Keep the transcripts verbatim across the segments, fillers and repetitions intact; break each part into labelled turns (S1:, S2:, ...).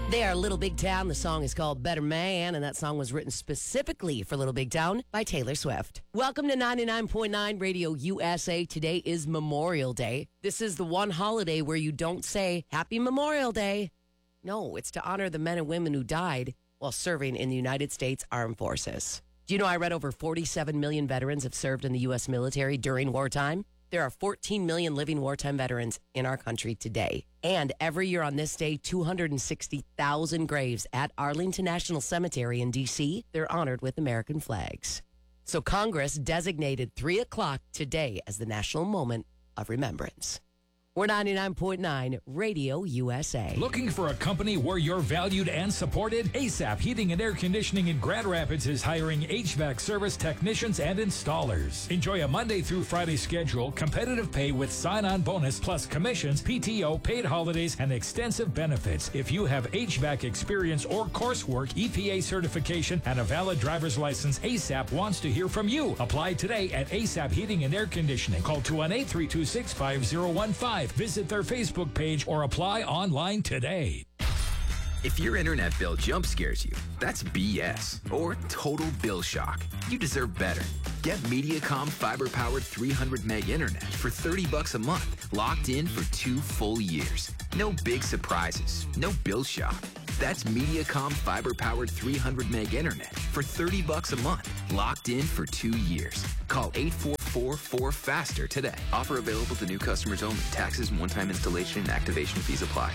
S1: They are Little Big Town. The song is called Better Man, and that song was written specifically for Little Big Town by Taylor Swift. Welcome to ninety-nine point nine Radio U S A. Today is Memorial Day. This is the one holiday where you don't say Happy Memorial Day. No, it's to honor the men and women who died while serving in the United States Armed Forces. Do you know I read over forty-seven million veterans have served in the U S military during wartime? There are fourteen million living wartime veterans in our country today. And every year on this day, two hundred sixty thousand graves at Arlington National Cemetery in D C, they're honored with American flags. So Congress designated three o'clock today as the national moment of remembrance. We're ninety-nine point nine Radio U S A.
S2: Looking for a company where you're valued and supported? ASAP Heating and Air Conditioning in Grand Rapids is hiring H V A C service technicians and installers. Enjoy a Monday through Friday schedule, competitive pay with sign-on bonus, plus commissions, P T O, paid holidays, and extensive benefits. If you have H V A C experience or coursework, E P A certification, and a valid driver's license, ASAP wants to hear from you. Apply today at ASAP Heating and Air Conditioning. Call two one eight, three two six, five zero one five. Visit their Facebook page or apply online today.
S3: If your internet bill jump scares you, that's B S or total bill shock. You deserve better. Get Mediacom fiber-powered three hundred meg internet for thirty bucks a month, locked in for two full years. No big surprises, no bill shock. That's Mediacom fiber-powered three hundred meg internet for thirty bucks a month, locked in for two years. Call eight four four four FASTER today. Offer available to new customers only. Taxes and one-time installation and activation fees apply.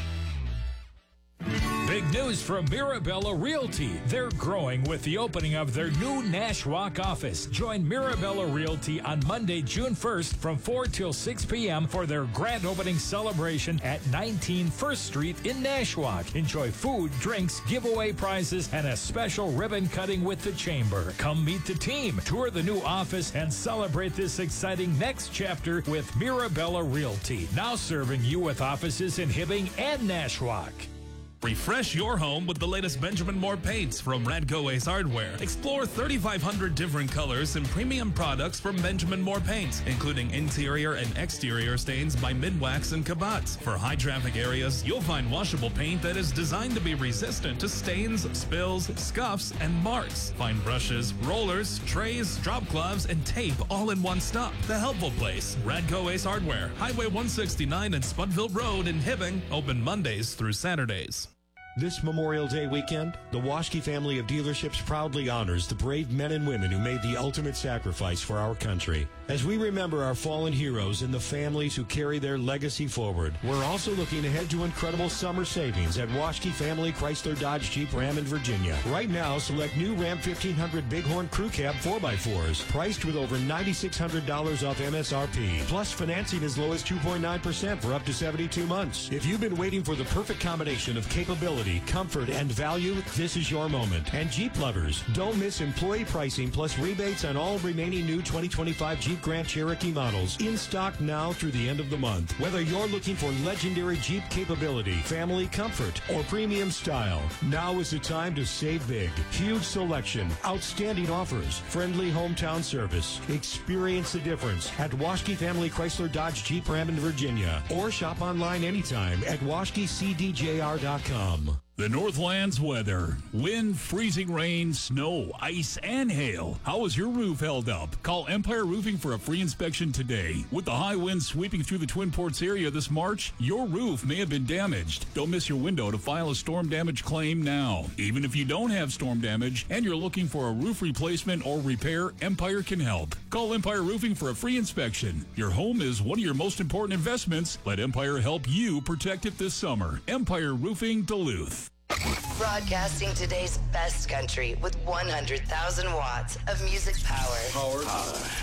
S2: Big news from Mirabella Realty. They're growing with the opening of their new Nashwauk office. Join Mirabella Realty on Monday, June first from four till six p.m. for their grand opening celebration at nineteen First Street in Nashwauk. Enjoy food, drinks, giveaway prizes, and a special ribbon cutting with the Chamber. Come meet the team, tour the new office, and celebrate this exciting next chapter with Mirabella Realty. Now serving you with offices in Hibbing and Nashwauk.
S4: Refresh your home with the latest Benjamin Moore paints from Radco Ace Hardware. Explore thirty-five hundred different colors and premium products from Benjamin Moore paints, including interior and exterior stains by Midwax and Kabatz. For high traffic areas, you'll find washable paint that is designed to be resistant to stains, spills, scuffs, and marks. Find brushes, rollers, trays, drop gloves, and tape all in one stop. The helpful place, Radco Ace Hardware, Highway one sixty-nine and Spudville Road in Hibbing, open Mondays through Saturdays.
S5: This Memorial Day weekend, the Waschke family of dealerships proudly honors the brave men and women who made the ultimate sacrifice for our country. As we remember our fallen heroes and the families who carry their legacy forward, we're also looking ahead to incredible summer savings at Waschke Family Chrysler Dodge Jeep Ram in Virginia. Right now, select new Ram fifteen hundred Bighorn Crew Cab four by fours, priced with over nine thousand six hundred dollars off M S R P, plus financing as low as two point nine percent for up to seventy-two months. If you've been waiting for the perfect combination of capability, comfort, and value, this is your moment. And Jeep lovers, don't miss employee pricing plus rebates on all remaining new twenty twenty-five Jeep Grand Cherokee models in stock now through the end of the month. Whether you're looking for legendary Jeep capability, family comfort, or premium style, now is the time to save big. Huge selection, outstanding offers, friendly hometown service. Experience the difference at Waschke Family Chrysler Dodge Jeep Ram in Virginia, or shop online anytime at waschke c d j r dot com.
S6: The Northlands weather. Wind, freezing rain, snow, ice, and hail. How has your roof held up? Call Empire Roofing for a free inspection today. With the high winds sweeping through the Twin Ports area this March, your roof may have been damaged. Don't miss your window to file a storm damage claim now. Even if you don't have storm damage and you're looking for a roof replacement or repair, Empire can help. Call Empire Roofing for a free inspection. Your home is one of your most important investments. Let Empire help you protect it this summer. Empire Roofing, Duluth.
S7: Broadcasting today's best country with one hundred thousand watts of music power.
S8: Power. Power.